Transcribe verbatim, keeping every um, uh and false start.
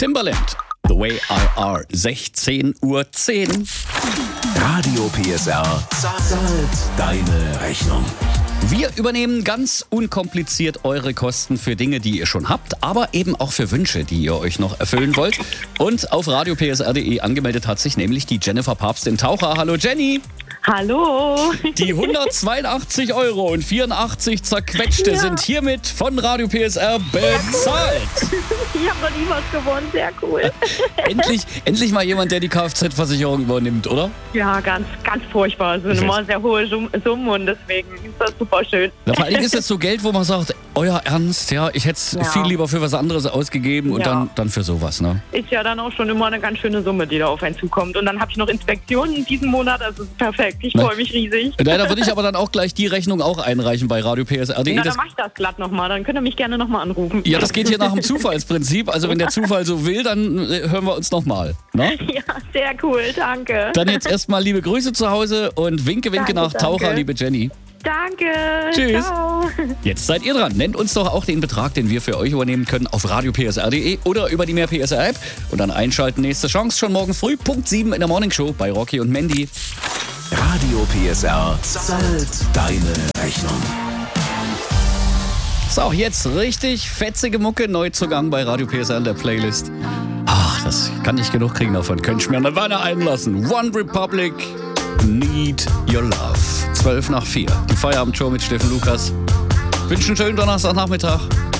Timbaland, The Way I Are, sechzehn Uhr zehn. Radio P S R zahlt deine Rechnung. Wir übernehmen ganz unkompliziert eure Kosten für Dinge, die ihr schon habt, aber eben auch für Wünsche, die ihr euch noch erfüllen wollt. Und auf radio p s r punkt d e angemeldet hat sich nämlich die Jennifer Papst in Taucher. Hallo Jenny! Hallo! Die hundertzweiundachtzig Euro und vierundachtzig zerquetschte Ja. sind hiermit von Radio P S R bezahlt. Ich habe noch nie was gewonnen, sehr cool. Endlich, endlich mal jemand, der die Kfz-Versicherung übernimmt, oder? Ja, ganz, ganz furchtbar. Es sind immer sehr hohe Sum- Summen und deswegen ist das super schön. Na, vor allem ist es so Geld, wo man sagt, euer Ernst, ja, ich hätte es Ja. viel lieber für was anderes ausgegeben und Ja. dann, dann für sowas, ne? Ist ja dann auch schon immer eine ganz schöne Summe, die da auf einen zukommt. Und dann habe ich noch Inspektionen diesen Monat, also ist perfekt. Ich Na. freue mich riesig. Ja, da würde ich aber dann auch gleich die Rechnung auch einreichen bei radio p s r punkt d e. Na, Das, dann mach ich das glatt nochmal. Dann könnt ihr mich gerne nochmal anrufen. ja, das geht hier nach dem Zufallsprinzip. Also wenn der Zufall so will, dann äh, hören wir uns nochmal. Ne? Ja, sehr cool, danke. Dann jetzt erstmal liebe Grüße zu Hause und winke, winke Danke, nach Taucher, danke. liebe Jenny. Danke. Tschüss. Ciao. Jetzt seid ihr dran. Nennt uns doch auch den Betrag, den wir für euch übernehmen können auf radio p s r punkt d e oder über die Mehr P S R App. Und dann einschalten. Nächste Chance schon morgen früh, Punkt sieben in der Morning Show bei Rocky und Mandy. Radio P S R zahlt deine Rechnung. So, jetzt richtig fetzige Mucke, Neuzugang bei Radio P S R in der Playlist. Ach, das kann nicht genug kriegen davon. Könnt ihr mir eine Weile einlassen. One Republic, Need Your Love. zwölf nach vier. Die Feierabendshow mit Steffen Lukas. Wünschen einen schönen Donnerstagnachmittag.